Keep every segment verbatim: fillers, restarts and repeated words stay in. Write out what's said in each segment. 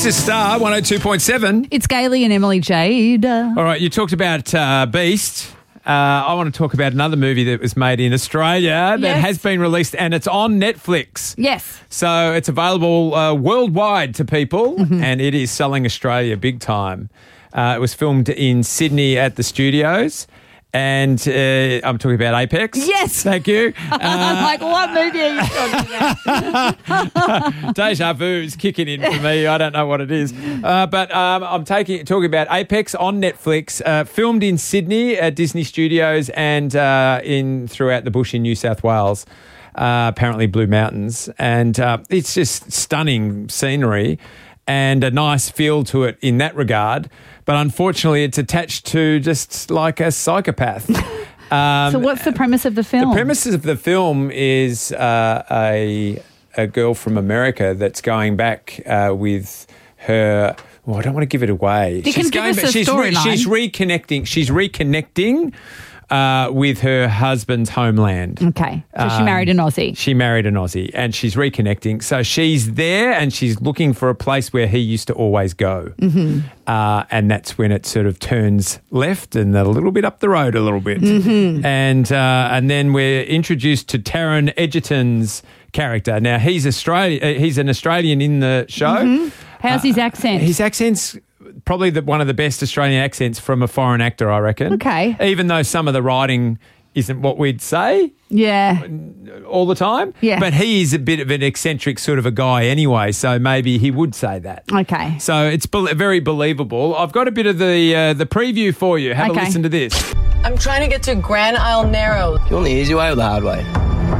This is Star one oh two point seven. It's Gailey and Emily Jade. All right, you talked about uh, Beast. Uh, I want to talk about another movie that was made in Australia that Yes. has been released, and it's on Netflix. Yes. So it's available uh, worldwide to people, Mm-hmm. and it is selling Australia big time. Uh, it was filmed in Sydney at the studios, and uh, I'm talking about Apex. Yes. Thank you. I'm Uh, like, what movie are you talking about? Deja vu is kicking in for me. I don't know what it is. Uh, but um, I'm taking talking about Apex on Netflix, uh, filmed in Sydney at Disney Studios and uh, in throughout the bush in New South Wales, uh, apparently Blue Mountains. And uh, it's just stunning scenery and a nice feel to it in that regard. But unfortunately, it's attached to just like a psychopath. Um, So what's the premise of the film? The premise of the film is uh, a a girl from America that's going back uh, with her. Well, I don't want to give it away. You can give going us back. a She's, storyline. she's reconnecting. She's reconnecting uh, with her husband's homeland. Okay. So she Um, married an Aussie. She married an Aussie, and she's reconnecting. So she's there, and she's looking for a place where he used to always go. Mm-hmm. Uh, and that's when it sort of turns left and a little bit up the road a little bit. Mm-hmm. And uh, and then we're introduced to Taron Egerton's character. Now he's Australia. Uh, he's an Australian in the show. Mm-hmm. How's his accent? His accent's probably the, one of the best Australian accents from a foreign actor, I reckon. Okay. Even though some of the writing isn't what we'd say yeah. all the time. Yeah. But he is a bit of an eccentric sort of a guy anyway, so maybe he would say that. Okay. So it's be- very believable. I've got a bit of the uh, the preview for you. Have Okay. a listen to this. I'm trying to get to Grand Isle Narrow. You want the easy way or the hard way?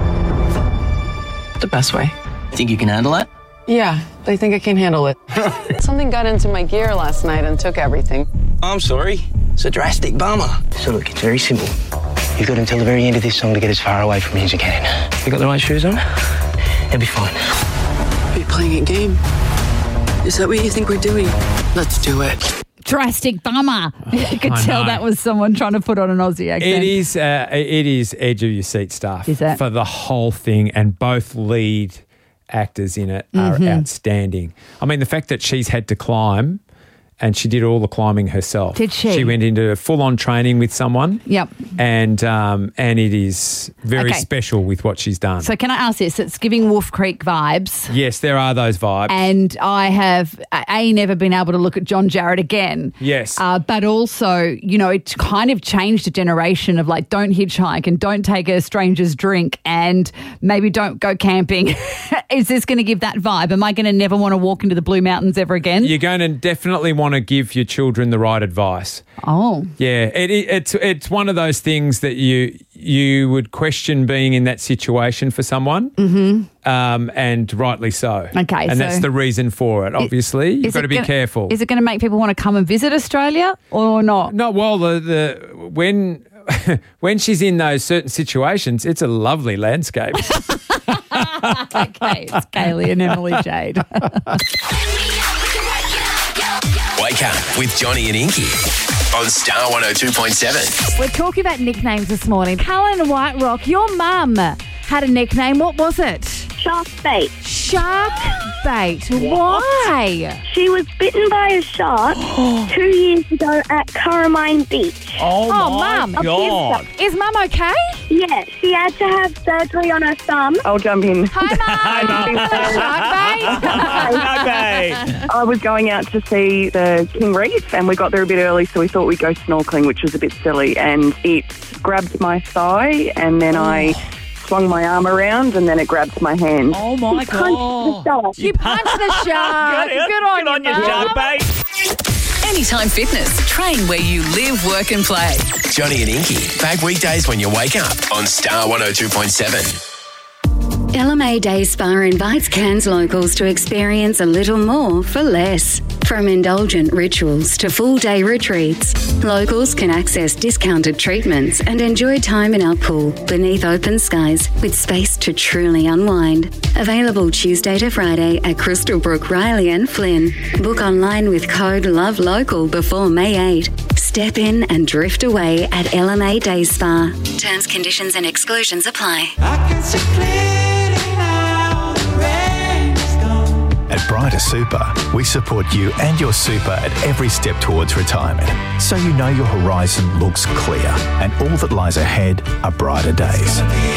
The best way. Think you can handle it? Yeah, I think I can handle it. Something got into my gear last night and took everything. I'm sorry. It's a drastic bummer. So look, it's very simple. You've got until the very end of this song to get as far away from me as you can. You got the right shoes on? You'll be fine. Are you playing a game? Is that what you think we're doing? Let's do it. Drastic bummer. You could I tell know. that was someone trying to put on an Aussie accent. It is uh, it is edge of your seat stuff Is it? for the whole thing, and both lead actors in it are Mm-hmm. outstanding. I mean, the fact that she's had to climb, and she did all the climbing herself. Did she? She went into full-on training with someone. Yep. And um, and it is very Okay. special with what she's done. So can I ask this? It's giving Wolf Creek vibes. Yes, there are those vibes. And I have, A, never been able to look at John Jarrett again. Yes. Uh, but also, you know, it kind of changed a generation of like, don't hitchhike and don't take a stranger's drink and maybe don't go camping. Is this going to give that vibe? Am I going to never want to walk into the Blue Mountains ever again? You're going to definitely want to give your children the right advice. Oh. Yeah, it, it, it's it's one of those things that you you would question being in that situation for someone, mm-hmm. um, and rightly so. Okay, and so- that's the reason for it. Obviously, you've Is got it to be gonna- careful. Is it going to make people want to come and visit Australia or not? No, well, the, the when when she's in those certain situations, it's a lovely landscape. Okay, it's Gailey and Emily Jade. Wake up with Johnny and Inky on Star one oh two point seven. We're talking about nicknames this morning. Cullen White Rock, your mum had a nickname. What was it? Shark bait. Shark bait. Why? She was bitten by a shark two years ago at Carmine Beach. Oh, mum. God. Is mum okay? Yeah, she had to have surgery on her thumb. I'll jump in. Hi, mum. Shark bait. I was going out to see the King Reef and we got there a bit early, so we thought we'd go snorkeling, which was a bit silly. And it grabbed my thigh and then I swung my arm around and then it grabbed my hand. Oh, my God. God. You punched the shark. Good on you, your mum. shark bait. Anytime Fitness. Train where you live, work and play. Johnny and Inky, back weekdays when you wake up on Star one oh two point seven. L M A Day Spa invites Cairns locals to experience a little more for less. From indulgent rituals to full-day retreats, locals can access discounted treatments and enjoy time in our pool beneath open skies with space to truly unwind. Available Tuesday to Friday at Crystalbrook, Riley and Flynn. Book online with code LOVELOCAL before May eighth. Step in and drift away at L M A Day Spa. Terms, conditions and exclusions apply. I can see clearly now, the rain is gone. At Brighter Super, we support you and your super at every step towards retirement, so you know your horizon looks clear and all that lies ahead are brighter days.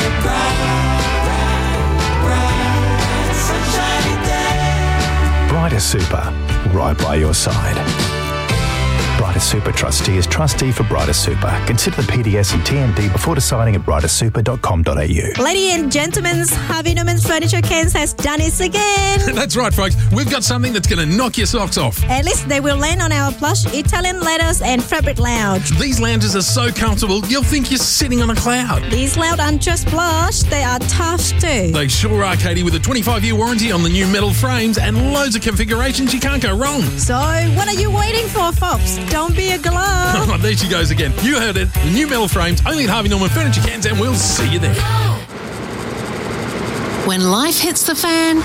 Brighter Super, right by your side. Brighter Super Trustee is trustee for Brighter Super. Consider the P D S and T M D before deciding at brighter super dot com dot a u. Ladies and gentlemen, Harvey Norman's Furniture Cairns has done it again. That's right, folks. We've got something that's going to knock your socks off. At least they will land on our plush Italian leathers and fabric lounge. These lounges are so comfortable, you'll think you're sitting on a cloud. These lounge aren't just plush, they are tough too. They sure are, Katie, with a twenty-five year warranty on the new metal frames and loads of configurations. You can't go wrong. So, what are you waiting for, folks? Don't be a glove. Oh, there she goes again. You heard it. The new metal frames, only at Harvey Norman Furniture Cairns, and we'll see you there. When life hits the fan,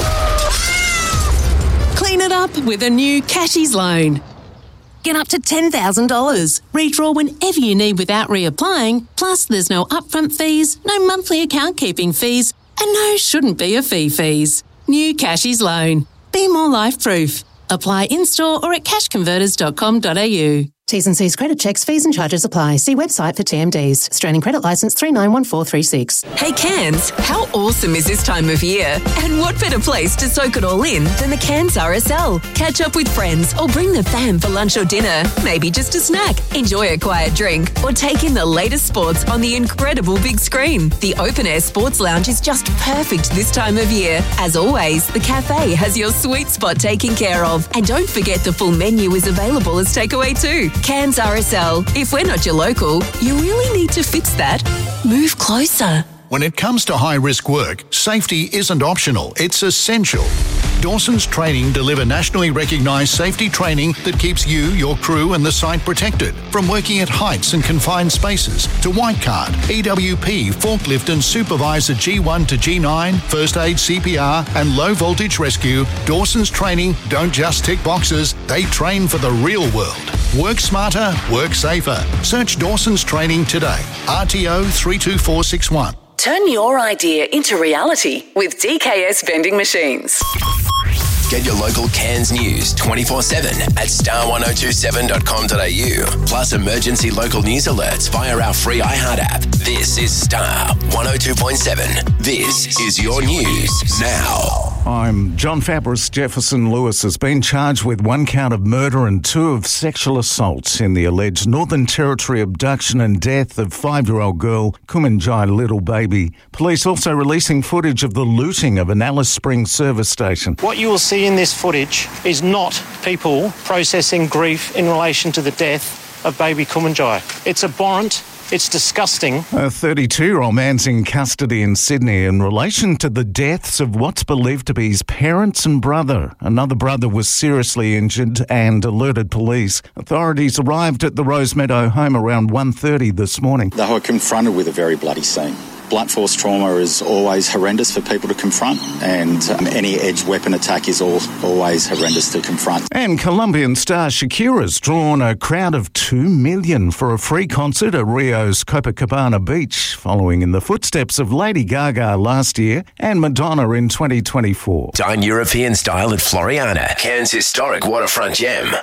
clean it up with a new Cashies loan. Get up to ten thousand dollars. Redraw whenever you need without reapplying. Plus, there's no upfront fees, no monthly account keeping fees, and no shouldn't be a fee fees. New Cashies loan. Be more life-proof. Apply in-store or at cash converters dot com dot a u. T's and C's credit checks, fees and charges apply. See website for T M Ds. Australian Credit Licence three nine one four three six. Hey Cairns, how awesome is this time of year? And what better place to soak it all in than the Cairns R S L? Catch up with friends or bring the fam for lunch or dinner. Maybe just a snack. Enjoy a quiet drink or take in the latest sports on the incredible big screen. The Open Air Sports Lounge is just perfect this time of year. As always, the cafe has your sweet spot taken care of. And don't forget the full menu is available as takeaway too. Cairns R S L. If we're not your local, you really need to fix that. Move closer. When it comes to high-risk work, safety isn't optional, it's essential. Dawson's Training deliver nationally recognised safety training that keeps you, your crew and the site protected. From working at heights and confined spaces to white card, E W P, forklift and supervisor G one to G nine, first aid C P R and low voltage rescue, Dawson's Training don't just tick boxes, they train for the real world. Work smarter, work safer. Search Dawson's Training today. R T O three two four six one. Turn your idea into reality with D K S Vending Machines. Get your local Cairns news twenty-four seven at star ten twenty-seven dot com dot a u. Plus emergency local news alerts via our free iHeart app. This is Star one oh two point seven. This is your news now. I'm John Fabris. Jefferson Lewis has been charged with one count of murder and two of sexual assaults in the alleged Northern Territory abduction and death of five-year-old girl Kumanjai Little Baby. Police also releasing footage of the looting of an Alice Springs service station. What you will see in this footage is not people processing grief in relation to the death of baby Kumanjai. It's abhorrent. It's disgusting. A thirty-two-year-old man's in custody in Sydney in relation to the deaths of what's believed to be his parents and brother. Another brother was seriously injured and alerted police. Authorities arrived at the Rosemeadow home around one thirty this morning. They were confronted with a very bloody scene. Blunt force trauma is always horrendous for people to confront, and um, any edged weapon attack is all, always horrendous to confront. And Colombian star Shakira's drawn a crowd of two million for a free concert at Rio's Copacabana Beach, following in the footsteps of Lady Gaga last year and Madonna in twenty twenty-four. Dine European style at Floriana, Cairns' historic waterfront gem.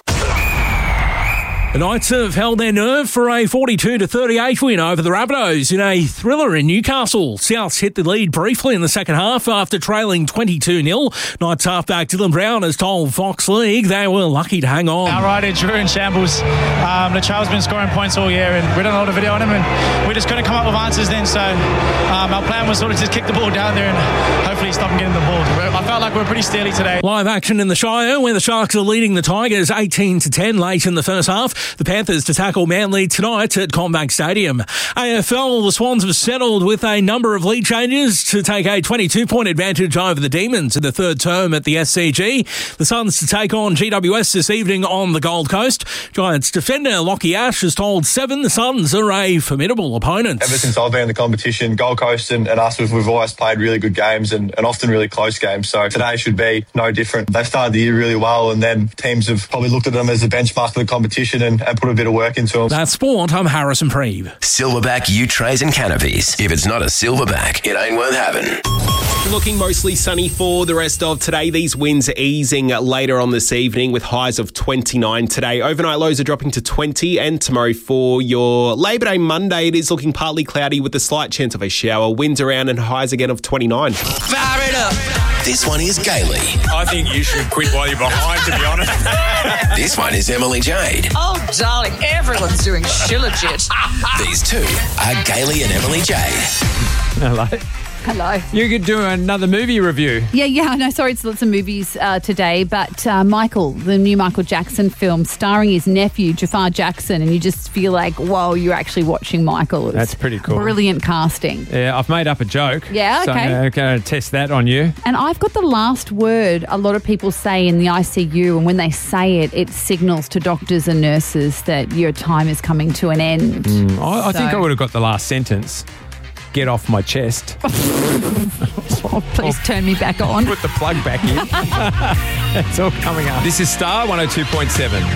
The Knights have held their nerve for a forty-two to thirty-eight win over the Rabbitohs in a thriller in Newcastle. Souths hit the lead briefly in the second half after trailing twenty-two nil. Knights halfback Dylan Brown has told Fox League they were lucky to hang on. Our rider Drew in shambles. Um, Latrell's been scoring points all year and we don't know the video on him and we just couldn't come up with answers then, so um, our plan was sort of just kick the ball down there and hopefully stop him getting the ball. I felt like we were pretty steely today. Live action in the Shire where the Sharks are leading the Tigers eighteen to ten late in the first half. The Panthers to tackle Manly tonight at Combank Stadium. A F L, the Swans have settled with a number of lead changes to take a twenty-two point advantage over the Demons in the third term at the S C G. The Suns to take on G W S this evening on the Gold Coast. Giants defender Lockie Ash has told Seven the Suns are a formidable opponent. Ever since I've been in the competition, Gold Coast and, and us, we've, we've always played really good games and, and often really close games. So today should be no different. They've started the year really well and then teams have probably looked at them as a benchmark for the competition and and, and put a bit of work into them. That's sport. I'm Harrison Preeve. Silverback U-trays and canopies. If it's not a silverback, it ain't worth having. Looking mostly sunny for the rest of today. These winds are easing later on this evening with highs of twenty-nine today. Overnight lows are dropping to twenty, and tomorrow for your Labor Day Monday, it is looking partly cloudy with a slight chance of a shower. Winds around and highs again of twenty-nine. Fire it up. This one is Gailey. I think you should quit while you're behind, to be honest. This one is Emily Jade. Oh, darling, everyone's doing shilajit. These two are Gailey and Emily Jade. Hello. Hello. You could do another movie review. Yeah, yeah, I know. Sorry, it's lots of movies uh, today, but uh, Michael, the new Michael Jackson film starring his nephew, Jafar Jackson, and you just feel like, whoa, you're actually watching Michael. It's That's pretty cool. Brilliant casting. Yeah, I've made up a joke. Yeah, So okay. I'm going to test that on you. And I've got the last word a lot of people say in the I C U, and when they say it, it signals to doctors and nurses that your time is coming to an end. Mm, I, I think So- I would have got the last sentence. Get off my chest. Oh, please turn me back on. Put the plug back in. It's all coming up. This is Star one oh two point seven.